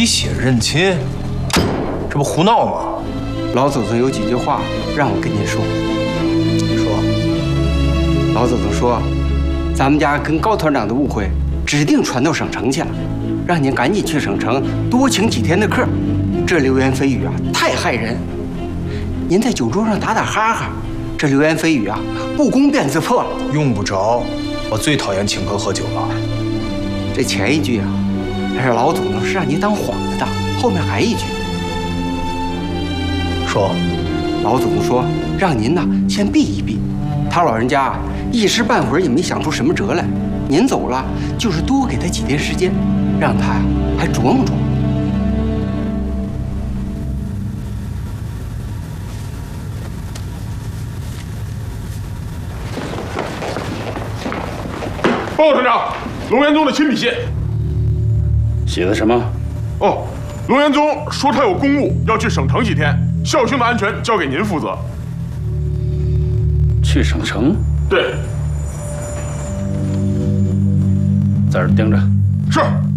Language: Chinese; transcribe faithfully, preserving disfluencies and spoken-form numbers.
滴血认亲，这不胡闹吗？ 老祖宗有几句话让我跟您说。 你说。 老祖宗说，咱们家跟高团长的误会指定传到省城去了，让您赶紧去省城多请几天的客。这流言蜚语啊，太害人。您在酒桌上打打哈哈，这流言蜚语啊，不攻便自破了。 用不着，我最讨厌请客喝酒了。 这前一句啊，是老祖宗是让你当幌子的，后面还一句。 说， 老祖宗说让您呢先避一避，他老人家啊一时半会儿也没想出什么辙来。您走了，就是多给他几天时间，让他呀还琢磨琢磨。 报告团长，龙元宗的亲笔信。 写的什么？ 哦，龙元宗说他有公务要去省城几天，孝兄的安全交给您负责。 去省城？ 对， 在这儿盯着。 是。